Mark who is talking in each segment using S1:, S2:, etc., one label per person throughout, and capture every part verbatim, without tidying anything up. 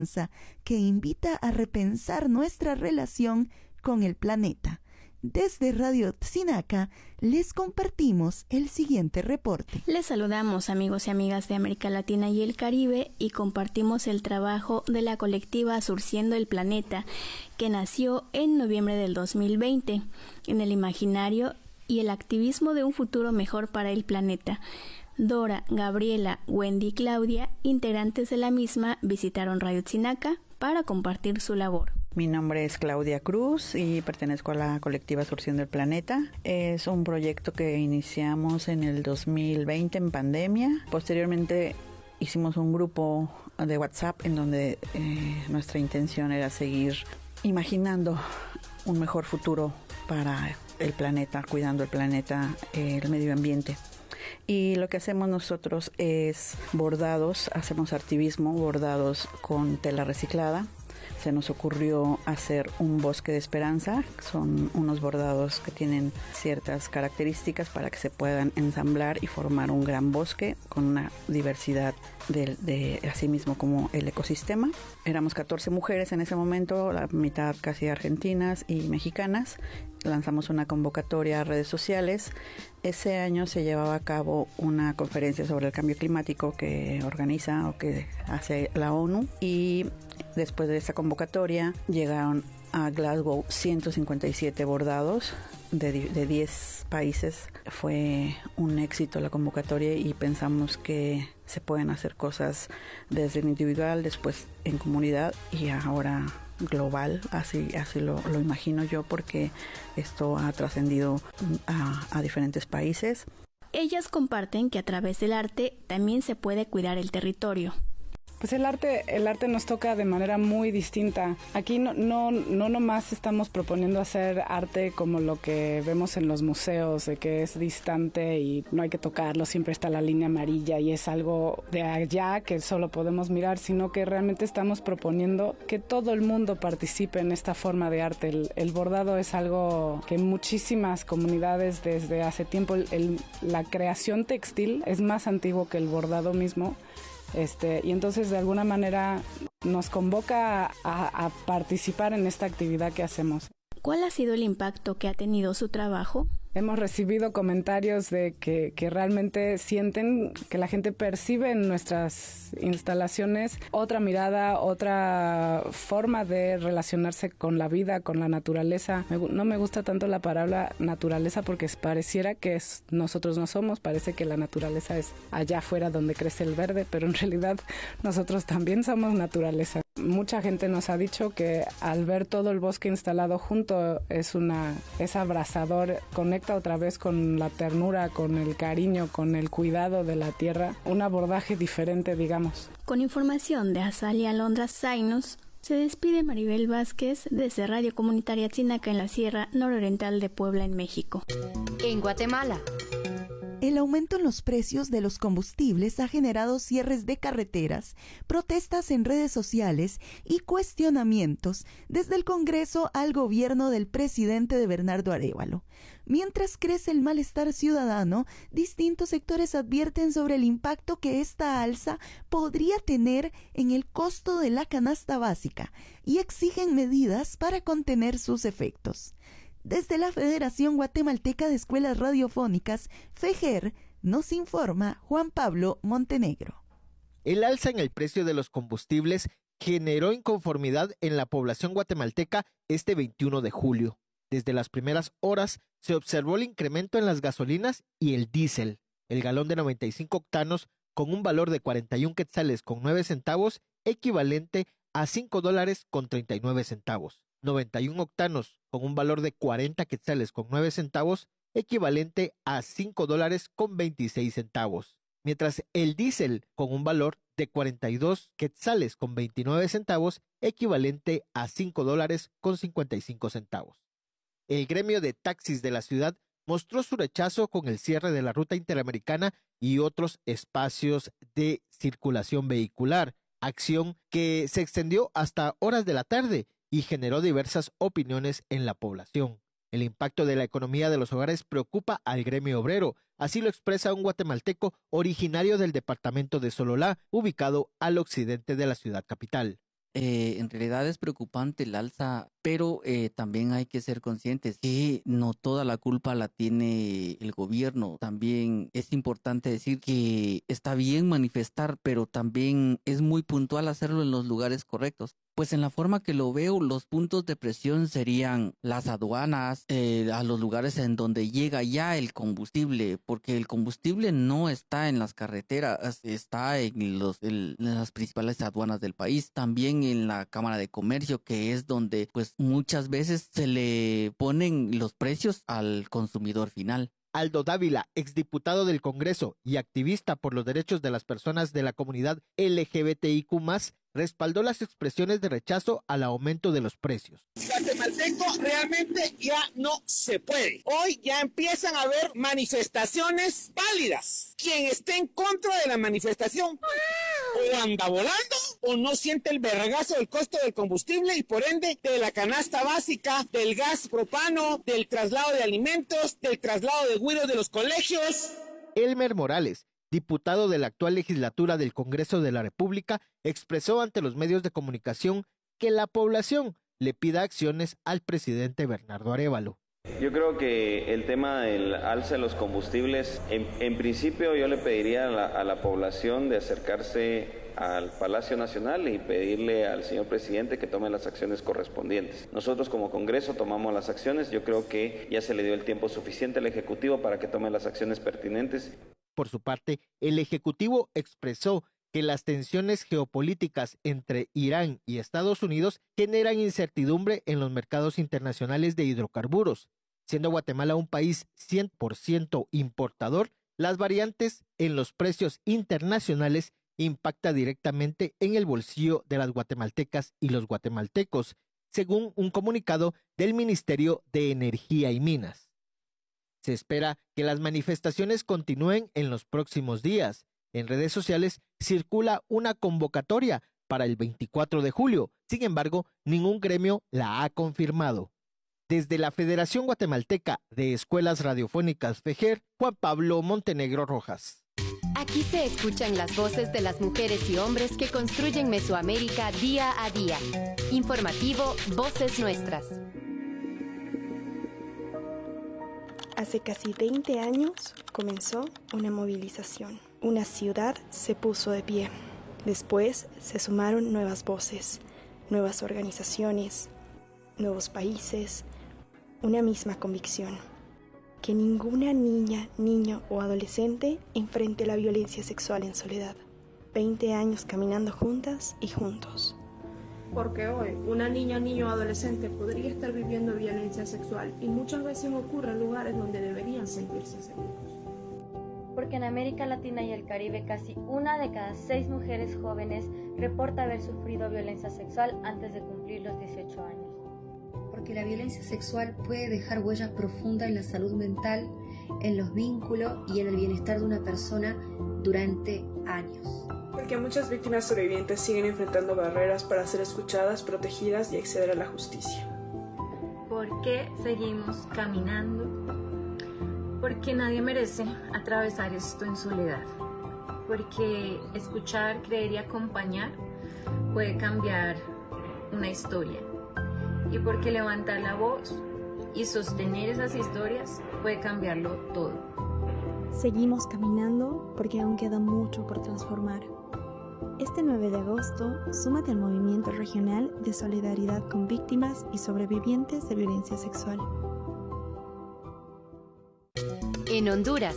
S1: que invita a repensar nuestra relación con el planeta. Desde Radio Tzinaca les compartimos el siguiente reporte.
S2: Les saludamos, amigos y amigas de América Latina y el Caribe, y compartimos el trabajo de la colectiva Surciendo el Planeta, que nació en noviembre del dos mil veinte, en el imaginario y el activismo de un futuro mejor para el planeta. Dora, Gabriela, Wendy y Claudia, integrantes de la misma, visitaron Radio Tzinaca para compartir su labor.
S3: Mi nombre es Claudia Cruz y pertenezco a la colectiva Surciendo el Planeta. Es un proyecto que iniciamos en el dos mil veinte en pandemia. Posteriormente hicimos un grupo de WhatsApp en donde eh, nuestra intención era seguir imaginando un mejor futuro para el planeta, cuidando el planeta, eh, el medio ambiente. Y lo que hacemos nosotros es bordados, hacemos activismo, bordados con tela reciclada. Se nos ocurrió hacer un bosque de esperanza. Son unos bordados que tienen ciertas características para que se puedan ensamblar y formar un gran bosque con una diversidad de, de así mismo como el ecosistema. Éramos catorce mujeres en ese momento, la mitad casi argentinas y mexicanas. Lanzamos una convocatoria a redes sociales. Ese año se llevaba a cabo una conferencia sobre el cambio climático que organiza o que hace la ONU, y después de esa convocatoria llegaron a Glasgow ciento cincuenta y siete bordados de, de diez países. Fue un éxito la convocatoria y pensamos que se pueden hacer cosas desde el individual, después en comunidad y ahora global, así así lo, lo imagino yo, porque esto ha trascendido a, a diferentes países.
S2: Ellas comparten que a través del arte también se puede cuidar el territorio.
S4: Pues el arte, el arte nos toca de manera muy distinta. Aquí no, no, no nomás estamos proponiendo hacer arte como lo que vemos en los museos, de que es distante y no hay que tocarlo, siempre está la línea amarilla y es algo de allá que solo podemos mirar, sino que realmente estamos proponiendo que todo el mundo participe en esta forma de arte. El, el bordado es algo que muchísimas comunidades desde hace tiempo, el, el, la creación textil es más antiguo que el bordado mismo. Este, y entonces de alguna manera nos convoca a, a participar en esta actividad que hacemos.
S2: ¿Cuál ha sido el impacto que ha tenido su trabajo?
S4: Hemos recibido comentarios de que, que realmente sienten que la gente percibe en nuestras instalaciones otra mirada, otra forma de relacionarse con la vida, con la naturaleza. Me, no me gusta tanto la palabra naturaleza porque pareciera que es, nosotros no somos, parece que la naturaleza es allá afuera donde crece el verde, pero en realidad nosotros también somos naturaleza. Mucha gente nos ha dicho que al ver todo el bosque instalado junto es una es abrazador, conecta otra vez con la ternura, con el cariño, con el cuidado de la tierra, un abordaje diferente, digamos.
S2: Con información de Azalia Alondra Zainos, se despide Maribel Vázquez desde Radio Comunitaria Tzinaca en la Sierra Nororiental de Puebla, en México.
S5: En Guatemala.
S1: El aumento en los precios de los combustibles ha generado cierres de carreteras, protestas en redes sociales y cuestionamientos desde el Congreso al gobierno del presidente de Bernardo Arévalo. Mientras crece el malestar ciudadano, distintos sectores advierten sobre el impacto que esta alza podría tener en el costo de la canasta básica y exigen medidas para contener sus efectos. Desde la Federación Guatemalteca de Escuelas Radiofónicas, FEGER, nos informa Juan Pablo Montenegro.
S6: El alza en el precio de los combustibles generó inconformidad en la población guatemalteca este veintiuno de julio. Desde las primeras horas se observó el incremento en las gasolinas y el diésel. El galón de noventa y cinco octanos con un valor de cuarenta y un quetzales con nueve centavos, equivalente a cinco dólares con treinta y nueve centavos. noventa y un octanos con un valor de cuarenta quetzales con nueve centavos, equivalente a cinco dólares con veintiséis centavos. Mientras el diésel con un valor de cuarenta y dos quetzales con veintinueve centavos, equivalente a cinco dólares con cincuenta y cinco centavos. El gremio de taxis de la ciudad mostró su rechazo con el cierre de la ruta interamericana y otros espacios de circulación vehicular, acción que se extendió hasta horas de la tarde y generó diversas opiniones en la población. El impacto de la economía de los hogares preocupa al gremio obrero, así lo expresa un guatemalteco originario del departamento de Sololá, ubicado al occidente de la ciudad capital.
S5: Eh, en realidad es preocupante el alza, pero eh, también hay que ser conscientes que no toda la culpa la tiene el gobierno. También es importante decir que está bien manifestar, pero también es muy puntual hacerlo en los lugares correctos. Pues en la forma que lo veo, los puntos de presión serían las aduanas, eh, a los lugares en donde llega ya el combustible, porque el combustible no está en las carreteras, está en, los, en las principales aduanas del país, también en la Cámara de Comercio, que es donde pues muchas veces se le ponen los precios al consumidor final.
S6: Aldo Dávila, exdiputado del Congreso y activista por los derechos de las personas de la comunidad L G B T I Q más, respaldó las expresiones de rechazo al aumento de los precios.
S7: Guatemalteco realmente ya no se puede. Hoy ya empiezan a haber manifestaciones válidas. Quien esté en contra de la manifestación o anda volando o no siente el vergazo del costo del combustible y por ende de la canasta básica, del gas propano, del traslado de alimentos, del traslado de güiros de los colegios.
S6: Elmer Morales, diputado de la actual legislatura del Congreso de la República, expresó ante los medios de comunicación que la población le pida acciones al presidente Bernardo Arévalo.
S8: Yo creo que el tema del alza de los combustibles, en, en principio yo le pediría a la, a la población de acercarse al Palacio Nacional y pedirle al señor presidente que tome las acciones correspondientes. Nosotros como Congreso tomamos las acciones, yo creo que ya se le dio el tiempo suficiente al Ejecutivo para que tome las acciones pertinentes.
S6: Por su parte, el Ejecutivo expresó que las tensiones geopolíticas entre Irán y Estados Unidos generan incertidumbre en los mercados internacionales de hidrocarburos. Siendo Guatemala un país cien por ciento importador, las variantes en los precios internacionales impacta directamente en el bolsillo de las guatemaltecas y los guatemaltecos, según un comunicado del Ministerio de Energía y Minas. Se espera que las manifestaciones continúen en los próximos días. En redes sociales circula una convocatoria para el veinticuatro de julio. Sin embargo, ningún gremio la ha confirmado. Desde la Federación Guatemalteca de Escuelas Radiofónicas FEGER, Juan Pablo Montenegro Rojas.
S9: Aquí se escuchan las voces de las mujeres y hombres que construyen Mesoamérica día a día. Informativo Voces Nuestras.
S10: Hace casi veinte años comenzó una movilización. Una ciudad se puso de pie. Después se sumaron nuevas voces, nuevas organizaciones, nuevos países, una misma convicción. Que ninguna niña, niño o adolescente enfrente la violencia sexual en soledad. veinte años caminando juntas y juntos.
S11: Porque hoy una niña, niño o adolescente podría estar viviendo violencia sexual y muchas veces ocurre en lugares donde deberían sentirse seguros.
S12: Porque en América Latina y el Caribe casi una de cada seis mujeres jóvenes reporta haber sufrido violencia sexual antes de cumplir los dieciocho años.
S13: Porque la violencia sexual puede dejar huellas profundas en la salud mental, en los vínculos y en el bienestar de una persona durante años.
S11: Porque muchas víctimas sobrevivientes siguen enfrentando barreras para ser escuchadas, protegidas y acceder a la justicia.
S14: ¿Por qué seguimos caminando? Porque nadie merece atravesar esto en soledad. Porque escuchar, creer y acompañar puede cambiar una historia. Y porque levantar la voz y sostener esas historias puede cambiarlo todo.
S10: Seguimos caminando porque aún queda mucho por transformar. Este nueve de agosto, súmate al movimiento regional de solidaridad con víctimas y sobrevivientes de violencia sexual.
S9: En Honduras.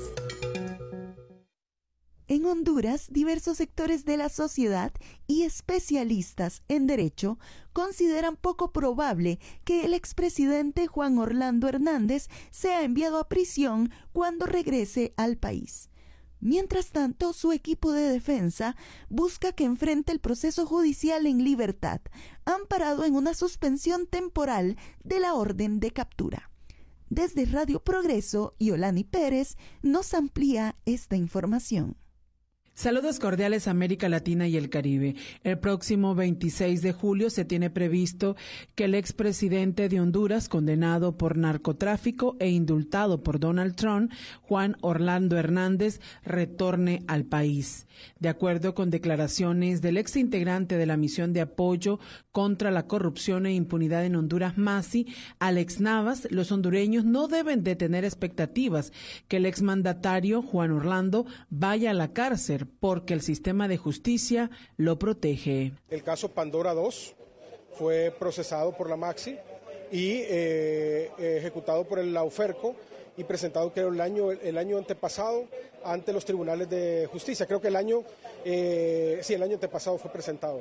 S1: En Honduras, diversos sectores de la sociedad y especialistas en derecho consideran poco probable que el expresidente Juan Orlando Hernández sea enviado a prisión cuando regrese al país. Mientras tanto, su equipo de defensa busca que enfrente el proceso judicial en libertad, amparado en una suspensión temporal de la orden de captura. Desde Radio Progreso, Yolani Pérez nos amplía esta información.
S15: Saludos cordiales a América Latina y el Caribe. El próximo veintiséis de julio se tiene previsto que el expresidente de Honduras, condenado por narcotráfico e indultado por Donald Trump, Juan Orlando Hernández, retorne al país. De acuerdo con declaraciones del ex integrante de la misión de apoyo contra la corrupción e impunidad en Honduras, MASI, Alex Navas, los hondureños no deben de tener expectativas que el exmandatario Juan Orlando vaya a la cárcel, porque el sistema de justicia lo protege.
S16: El caso Pandora dos fue procesado por la MAXI y eh, ejecutado por el Lauferco y presentado creo el año el año antepasado ante los tribunales de justicia. Creo que el año eh, sí el año antepasado fue presentado.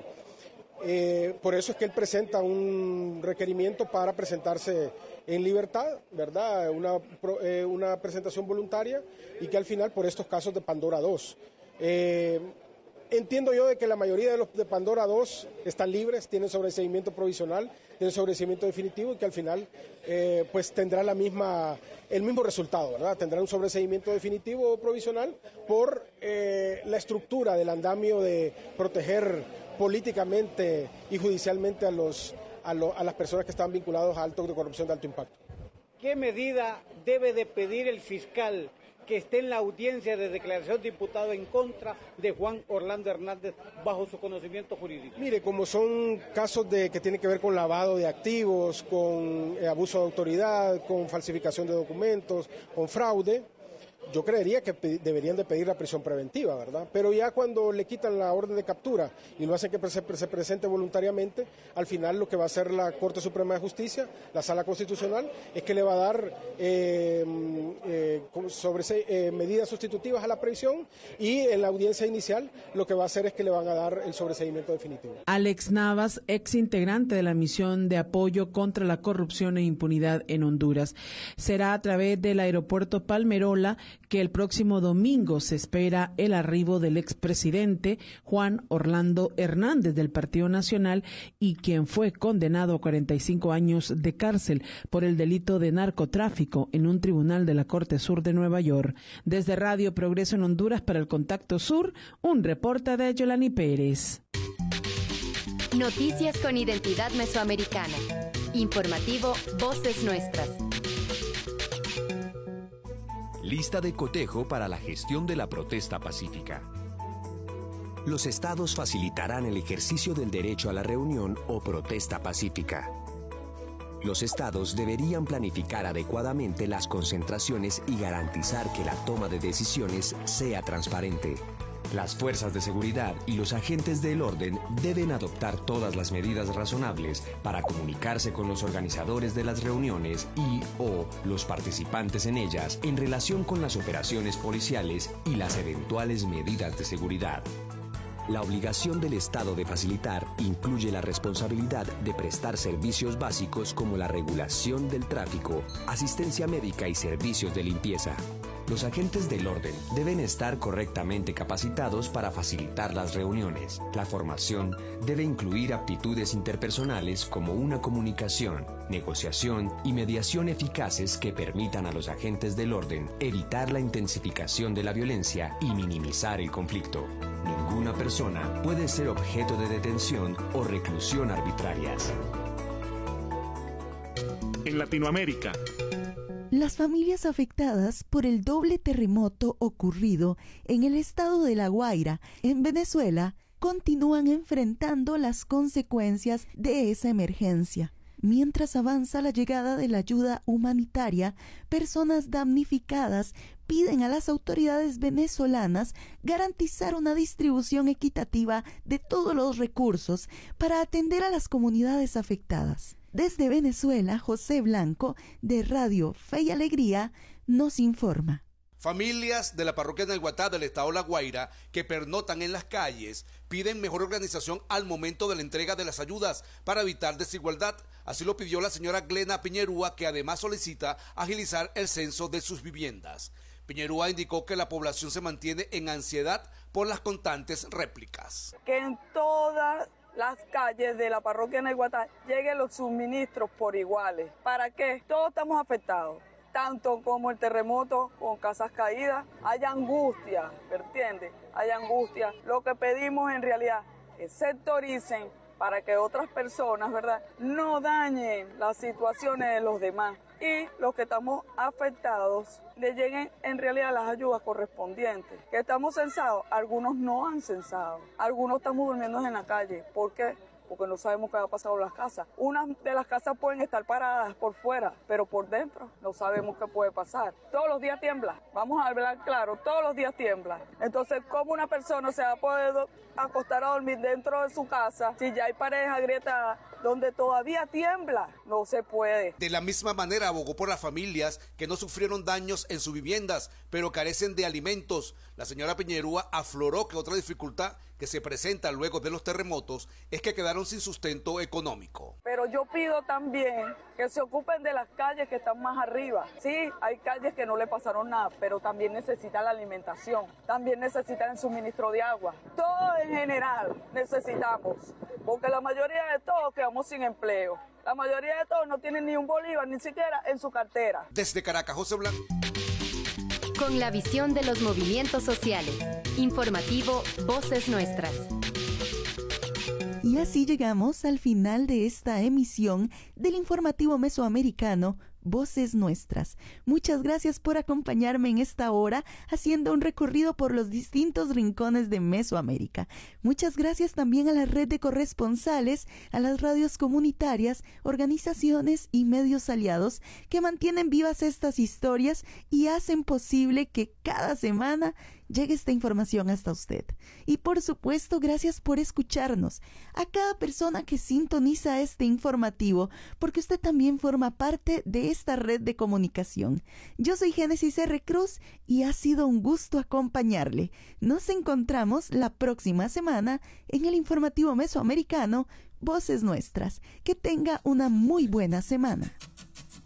S16: Eh, por eso es que él presenta un requerimiento para presentarse en libertad, ¿verdad? Una, eh, una presentación voluntaria y que al final por estos casos de Pandora dos. Eh, entiendo yo de que la mayoría de los de Pandora dos están libres, tienen sobreseimiento provisional, tienen sobreseimiento definitivo y que al final eh, pues tendrá la misma, el mismo resultado, ¿verdad? Tendrá un sobreseimiento definitivo o provisional por eh, la estructura del andamio de proteger políticamente y judicialmente a, los, a, lo, a las personas que están vinculadas a actos de corrupción de alto impacto.
S17: ¿Qué medida debe de pedir el fiscal que esté en la audiencia de declaración de imputado en contra de Juan Orlando Hernández bajo su conocimiento jurídico?
S16: Mire, como son casos de que tienen que ver con lavado de activos, con eh, abuso de autoridad, con falsificación de documentos, con fraude, yo creería que deberían de pedir la prisión preventiva, ¿verdad? Pero ya cuando le quitan la orden de captura y lo hacen que se presente voluntariamente, al final lo que va a hacer la Corte Suprema de Justicia, la Sala Constitucional, es que le va a dar eh, eh, sobre, eh, medidas sustitutivas a la prisión y en la audiencia inicial lo que va a hacer es que le van a dar el sobreseimiento definitivo.
S15: Alex Navas, ex integrante de la misión de apoyo contra la corrupción e impunidad en Honduras. Será a través del aeropuerto Palmerola que el próximo domingo se espera el arribo del expresidente Juan Orlando Hernández del Partido Nacional y quien fue condenado a cuarenta y cinco años de cárcel por el delito de narcotráfico en un tribunal de la Corte Sur de Nueva York. Desde Radio Progreso en Honduras para el Contacto Sur, un reporte de Yolani Pérez.
S9: Noticias con identidad mesoamericana. Informativo Voces Nuestras.
S18: Lista de cotejo para la gestión de la protesta pacífica. Los estados facilitarán el ejercicio del derecho a la reunión o protesta pacífica. Los estados deberían planificar adecuadamente las concentraciones y garantizar que la toma de decisiones sea transparente. Las fuerzas de seguridad y los agentes del orden deben adoptar todas las medidas razonables para comunicarse con los organizadores de las reuniones y o los participantes en ellas en relación con las operaciones policiales y las eventuales medidas de seguridad. La obligación del Estado de facilitar incluye la responsabilidad de prestar servicios básicos como la regulación del tráfico, asistencia médica y servicios de limpieza. Los agentes del orden deben estar correctamente capacitados para facilitar las reuniones. La formación debe incluir aptitudes interpersonales como una comunicación, negociación y mediación eficaces que permitan a los agentes del orden evitar la intensificación de la violencia y minimizar el conflicto. Ninguna persona puede ser objeto de detención o reclusión arbitrarias.
S19: En Latinoamérica,
S1: las familias afectadas por el doble terremoto ocurrido en el estado de La Guaira, en Venezuela, continúan enfrentando las consecuencias de esa emergencia. Mientras avanza la llegada de la ayuda humanitaria, personas damnificadas piden a las autoridades venezolanas garantizar una distribución equitativa de todos los recursos para atender a las comunidades afectadas. Desde Venezuela, José Blanco, de Radio Fe y Alegría, nos informa.
S20: Familias de la parroquia Naiguatá del estado La Guaira que pernotan en las calles piden mejor organización al momento de la entrega de las ayudas para evitar desigualdad. Así lo pidió la señora Glena Piñerúa, que además solicita agilizar el censo de sus viviendas. Piñerúa indicó que la población se mantiene en ansiedad por las constantes réplicas.
S21: Que en todas las calles de la parroquia Naiguatá lleguen los suministros por iguales. ¿Para qué? Todos estamos afectados. tanto como el terremoto con casas caídas. Hay angustia, ¿me entiendes? Hay angustia. Lo que pedimos en realidad es sectoricen para que otras personas, ¿verdad?, no dañen las situaciones de los demás y los que estamos afectados le lleguen en realidad las ayudas correspondientes. Que estamos censados, algunos no han censado, algunos estamos durmiendo en la calle. ¿Por qué? Porque no sabemos qué va a pasar con las casas. Unas de las casas pueden estar paradas por fuera, pero por dentro no sabemos qué puede pasar. Todos los días tiembla, vamos a hablar claro, todos los días tiembla. Entonces, ¿cómo una persona se va a poder do- acostar a dormir dentro de su casa si ya hay paredes agrietadas donde todavía tiembla? No se puede.
S20: De la misma manera abogó por las familias que no sufrieron daños en sus viviendas, pero carecen de alimentos. La señora Piñerúa afloró que otra dificultad que se presenta luego de los terremotos es que quedaron sin sustento económico.
S21: Pero yo pido también que se ocupen de las calles que están más arriba. Sí, hay calles que no le pasaron nada, pero también necesitan la alimentación, también necesitan el suministro de agua. Todo en general necesitamos, porque la mayoría de todos quedamos sin empleo. La mayoría de todos no tienen ni un bolívar, ni siquiera en su cartera.
S20: Desde Caracas, José Blanco.
S9: Con la visión de los movimientos sociales. Informativo Voces Nuestras.
S1: Y así llegamos al final de esta emisión del informativo mesoamericano Voces Nuestras. Muchas gracias por acompañarme en esta hora haciendo un recorrido por los distintos rincones de Mesoamérica. Muchas gracias también a la red de corresponsales, a las radios comunitarias, organizaciones y medios aliados que mantienen vivas estas historias y hacen posible que cada semana llegue esta información hasta usted. Y por supuesto, gracias por escucharnos. A cada persona que sintoniza este informativo, porque usted también forma parte de esta red de comunicación. Yo soy Génesis R. Cruz y ha sido un gusto acompañarle. Nos encontramos la próxima semana en el informativo mesoamericano Voces Nuestras. Que tenga una muy buena semana.